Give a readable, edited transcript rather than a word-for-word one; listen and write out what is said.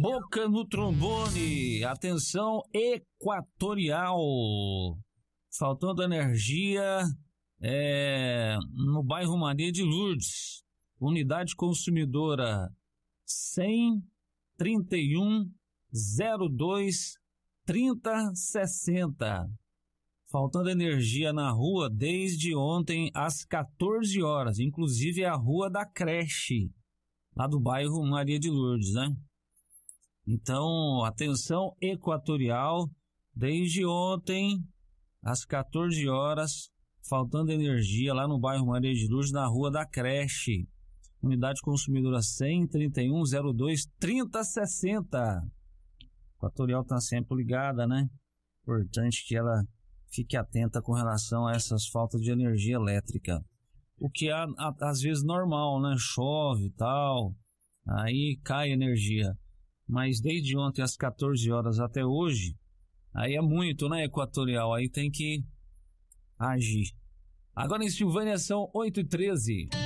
Boca no trombone, atenção Equatorial, faltando energia no bairro Maria de Lourdes, unidade consumidora 100-31-02-30-60, faltando energia na rua desde ontem às 14 horas, inclusive a rua da creche, lá do bairro Maria de Lourdes, né? Então, atenção Equatorial, desde ontem, às 14 horas, faltando energia lá no bairro Maria de Lourdes, na rua da creche. Unidade consumidora 100-31-02-30-60. Equatorial está sempre ligada, né? Importante que ela fique atenta com relação a essas faltas de energia elétrica. O que é, às vezes, normal, né? Chove e tal, aí cai energia. Mas desde ontem às 14 horas até hoje, aí é muito, né, Equatorial? Aí tem que agir. Agora em Silvânia são 8h13.